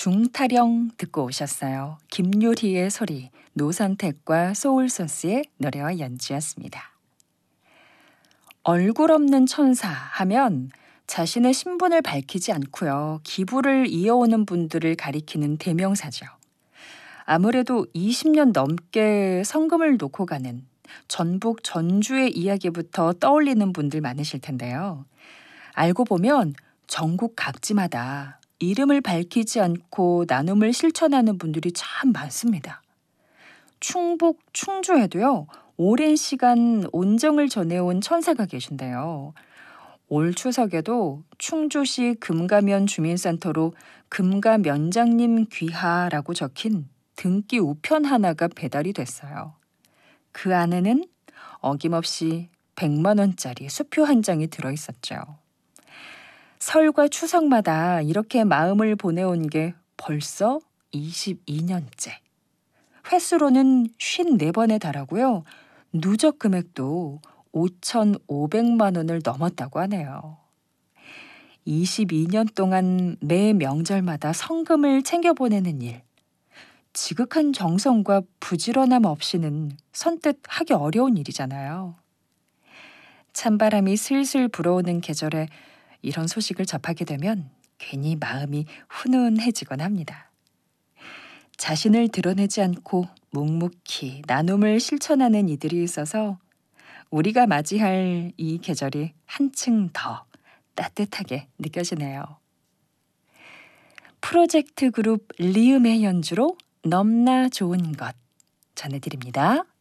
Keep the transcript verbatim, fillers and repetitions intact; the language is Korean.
중타령 듣고 오셨어요. 김유리의 소리, 노선택과 소울소스의 노래와 연주였습니다. 얼굴 없는 천사 하면 자신의 신분을 밝히지 않고요. 기부를 이어오는 분들을 가리키는 대명사죠. 아무래도 이십 년 넘게 성금을 놓고 가는 전북 전주의 이야기부터 떠올리는 분들 많으실 텐데요. 알고 보면 전국 각지마다 이름을 밝히지 않고 나눔을 실천하는 분들이 참 많습니다. 충북 충주에도요. 오랜 시간 온정을 전해온 천사가 계신데요. 올 추석에도 충주시 금가면 주민센터로 금가면장님 귀하라고 적힌 등기 우편 하나가 배달이 됐어요. 그 안에는 어김없이 백만 원짜리 수표 한 장이 들어있었죠. 설과 추석마다 이렇게 마음을 보내온 게 벌써 이십이 년째. 횟수로는 오십사 번에 달하고요. 누적 금액도 오천오백만 원을 넘었다고 하네요. 이십이 년 동안 매 명절마다 성금을 챙겨 보내는 일. 지극한 정성과 부지런함 없이는 선뜻 하기 어려운 일이잖아요. 찬바람이 슬슬 불어오는 계절에 이런 소식을 접하게 되면 괜히 마음이 훈훈해지곤 합니다. 자신을 드러내지 않고 묵묵히 나눔을 실천하는 이들이 있어서 우리가 맞이할 이 계절이 한층 더 따뜻하게 느껴지네요. 프로젝트 그룹 리음의 연주로 넘나 좋은 것 전해드립니다.